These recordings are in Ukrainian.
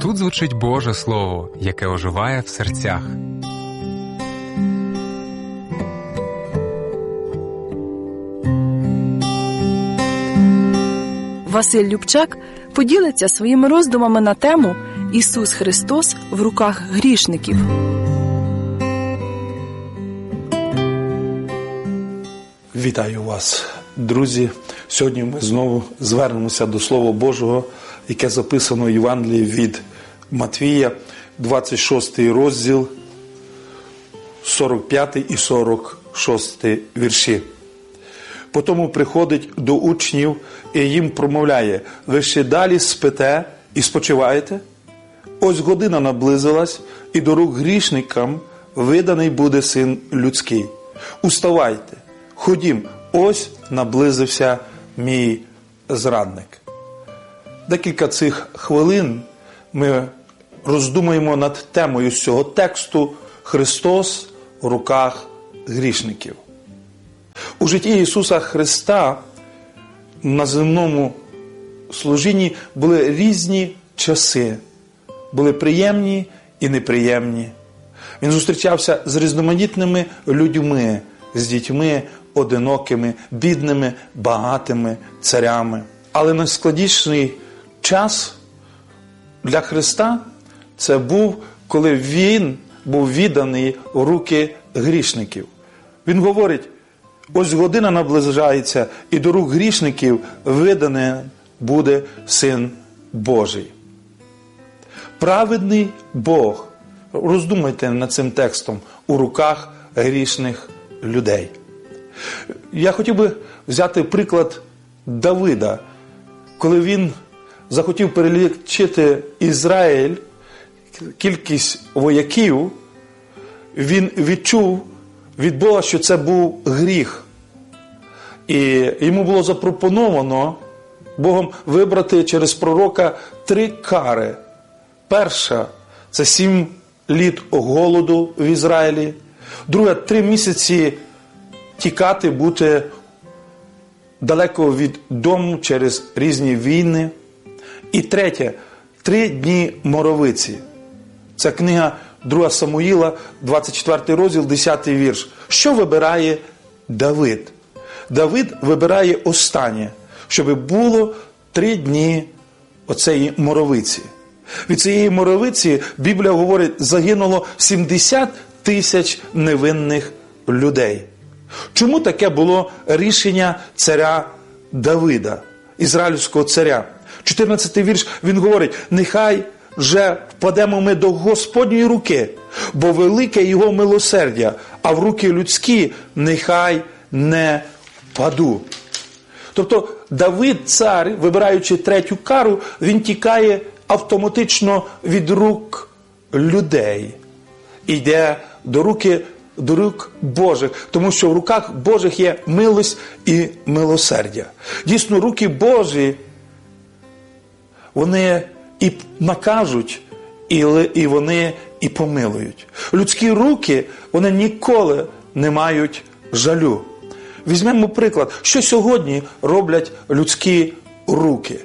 Тут звучить Боже Слово, яке оживає в серцях. Василь Любчак поділиться своїми роздумами на тему «Ісус Христос в руках грішників». Вітаю вас, друзі! Сьогодні ми знову звернемося до Слова Божого, яке записано в Євангелії від Матвія, 26 розділ, 45 і 46 вірші. Потому приходить до учнів і їм промовляє: «Ви ще далі спите і спочиваєте? Ось година наблизилась, і до рук грішникам виданий буде Син Людський. Уставайте, ходім, ось наблизився мій зрадник». Декілька цих хвилин ми роздумуємо над темою з цього тексту «Христос в руках грішників». У житті Ісуса Христа на земному служінні були різні часи, були приємні і неприємні. Він зустрічався з різноманітними людьми, з дітьми, одинокими, бідними, багатими, царями. Але найскладніший час для Христа – це був, коли Він був відданий в руки грішників. Він говорить: «Ось година наближається, і до рук грішників виданий буде Син Божий». Праведний Бог, роздумайте над цим текстом, у руках грішних людей. Я хотів би взяти приклад Давида. Коли він захотів перелічити Ізраїль, кількість вояків, він відчув від Бога, що це був гріх. І йому було запропоновано Богом вибрати через пророка 3 кари. Перша – це 7 літ голоду в Ізраїлі. Друга – 3 місяці тікати, бути далеко від дому через різні війни. І третє – 3 дні моровиці. Це книга 2 Самуїла, 24 розділ, 10 вірш. Що вибирає Давид? Давид вибирає останнє, щоб було 3 дні оцеї моровиці. Від цієї моровиці, Біблія говорить, загинуло 70 тисяч невинних людей. Чому таке було рішення царя Давида, ізраїльського царя? 14 вірш, він говорить: «Нехай же впадемо ми до Господньої руки, бо велике його милосердя, а в руки людські нехай не впаду». Тобто Давид, цар, вибираючи 3-ю кару, він тікає автоматично від рук людей. Йде до рук Божих, тому що в руках Божих є милость і милосердя. Дійсно, руки Божі, вони і накажуть, і вони і помилують. Людські руки, вони ніколи не мають жалю. Візьмемо приклад, що сьогодні роблять людські руки.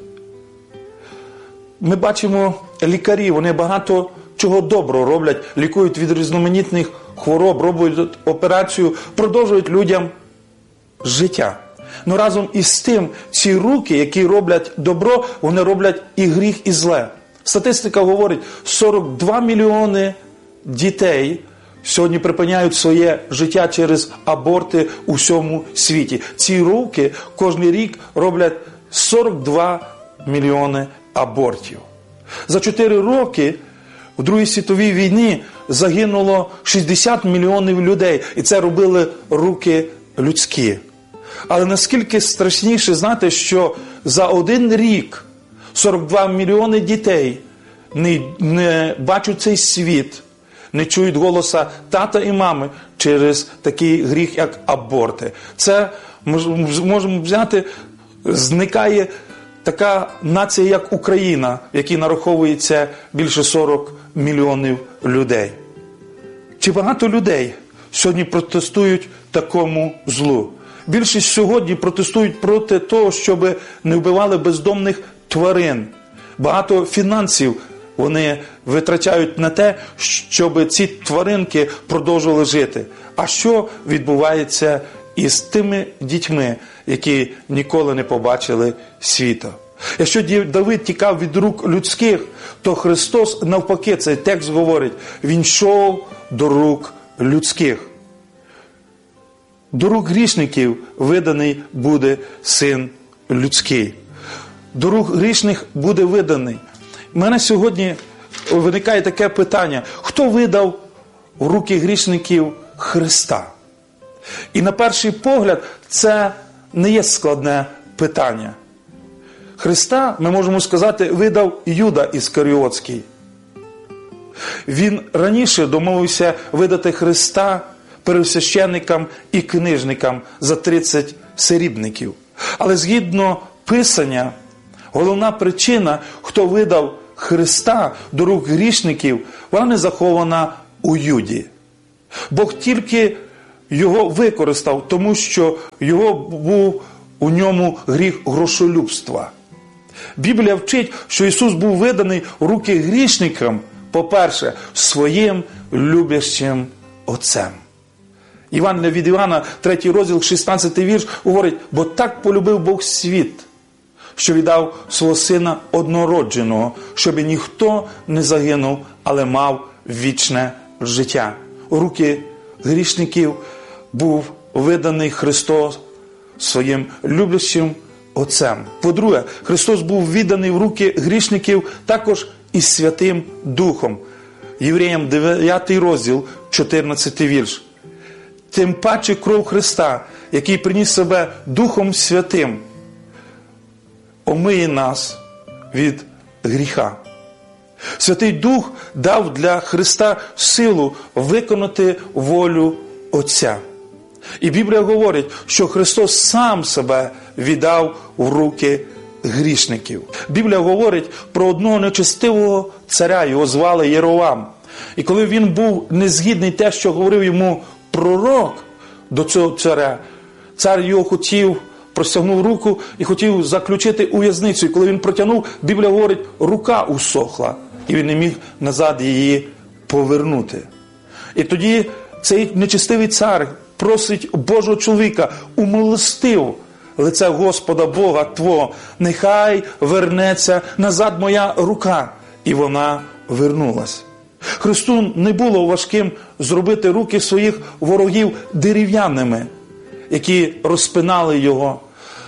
Ми бачимо лікарі, вони багато чого доброго роблять, лікують від різноманітних хвороб, роблять операцію, продовжують людям життя. Но разом із тим, ці руки, які роблять добро, вони роблять і гріх, і зле. Статистика говорить, 42 мільйони дітей сьогодні припиняють своє життя через аборти у всьому світі. Ці руки кожен рік роблять 42 мільйони абортів. За 4 роки у Другій світовій війні загинуло 60 мільйонів людей. І це робили руки людські. Але наскільки страшніше знати, що за 1 рік 42 мільйони дітей не бачать цей світ, не чують голоса тата і мами через такий гріх, як аборти. Це, можемо взяти, зникає така нація, як Україна, в якій нараховується більше 40 мільйонів людей. Чи багато людей сьогодні протестують такому злу? Більшість сьогодні протестують проти того, щоб не вбивали бездомних тварин. Багато фінансів вони витрачають на те, щоб ці тваринки продовжували жити. А що відбувається із тими дітьми, які ніколи не побачили світа? Якщо Давид тікав від рук людських, то Христос, навпаки, цей текст говорить, він йшов до рук людських. До рук грішників виданий буде Син людський. До рук грішних буде виданий. У мене сьогодні виникає таке питання. Хто видав в руки грішників Христа? І на перший погляд це не є складне питання. Христа, ми можемо сказати, видав Юда Іскаріотський. Він раніше домовився видати Христа первосвященникам і книжникам за 30 срібників. Але згідно Писання, головна причина, хто видав Христа до рук грішників, вона не захована у Юді. Бог тільки його використав, тому що його був у ньому гріх грошолюбства. Біблія вчить, що Ісус був виданий у руки грішникам, по-перше, своїм люблячим Отцем. Євангелія від Івана, 3 розділ, 16 вірш, говорить, бо так полюбив Бог світ, що віддав свого Сина однородженого, щоб ніхто не загинув, але мав вічне життя. У руки грішників був виданий Христос своїм люблячим Отцем. По-друге, Христос був відданий в руки грішників також і Святим Духом. Євреям 9 розділ, 14 вірш. Тим паче кров Христа, який приніс себе Духом Святим, омиє нас від гріха. Святий Дух дав для Христа силу виконати волю Отця. І Біблія говорить, що Христос сам себе віддав в руки грішників. Біблія говорить про одного нечестивого царя, його звали Єровам. І коли він був незгідний те, що говорив йому пророк до цього царя, цар його хотів, простягнув руку і хотів заключити у в'язницю. І коли він протягнув, Біблія говорить, рука усохла, і він не міг назад її повернути. І тоді цей нечестивий цар просить Божого чоловіка, умилостив лице Господа Бога Твого, нехай вернеться назад моя рука. І вона вернулась. Христу не було важким зробити руки своїх ворогів дерев'яними, які розпинали його.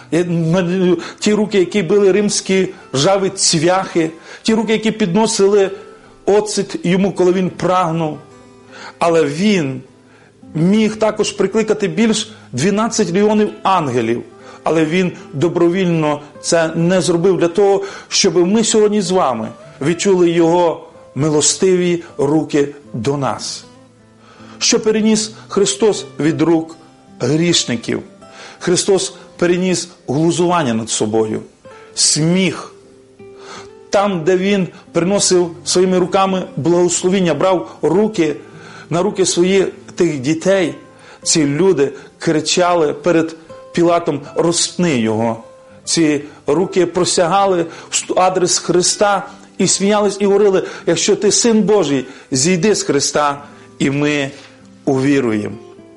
Ті руки, які били римські ржаві цвяхи, ті руки, які підносили оцет йому, коли він прагнув. Але він міг також прикликати більш 12 легіонів ангелів. Але він добровільно це не зробив для того, щоб ми сьогодні з вами відчули його милостиві руки до нас. Що переніс Христос від рук грішників? Христос переніс глузування над собою, сміх. Там, де він приносив своїми руками благословіння, брав на руки своїх тих дітей, ці люди кричали перед Пілатом, розпни його. Ці руки просягали в адрес Христа і сміялись і говорили, якщо ти Син Божий, зійди з Христа, і ми увіруємо.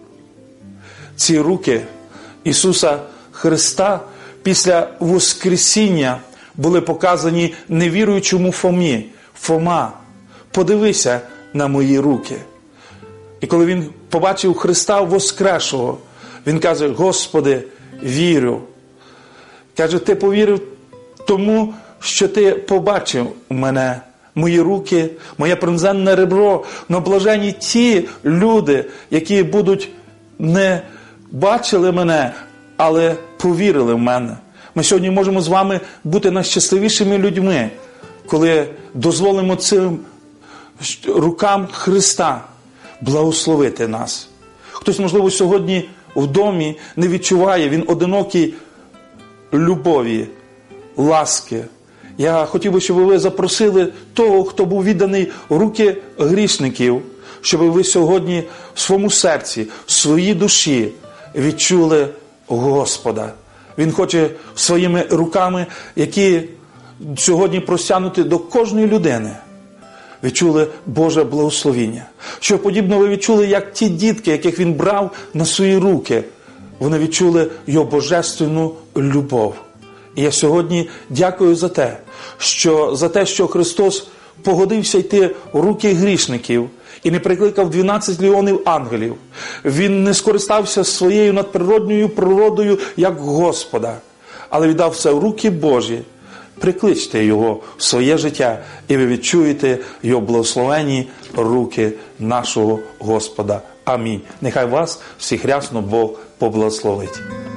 Ці руки Ісуса Христа після Воскресіння були показані невіруючому Фомі. Фома, подивися на мої руки. І коли він побачив Христа Воскресшого, він каже, Господи, вірю. Каже, ти повірив тому, що ти побачив мене, мої руки, моє пронзенне ребро. Но блаженні ті люди, які будуть не бачили мене, але повірили в мене. Ми сьогодні можемо з вами бути найщасливішими людьми, коли дозволимо цим рукам Христа благословити нас. Хтось, можливо, сьогодні в домі не відчуває, він одинокий, любові, ласки. Я хотів би, щоб ви запросили того, хто був відданий в руки грішників, щоб ви сьогодні в своєму серці, в своїй душі відчули Господа. Він хоче своїми руками, які сьогодні простягнуті до кожної людини, відчули Боже благословіння. Що подібно ви відчули, як ті дітки, яких він брав на свої руки, вони відчули його божественну любов. І я сьогодні дякую за те, що Христос погодився йти в руки грішників і не прикликав 12 легіонів ангелів. Він не скористався своєю надприродньою природою як Господа, але віддав це в руки Божі. Прикличте його в своє життя, і ви відчуєте його благословенні руки нашого Господа. Амінь. Нехай вас всіх рясно Бог поблагословить.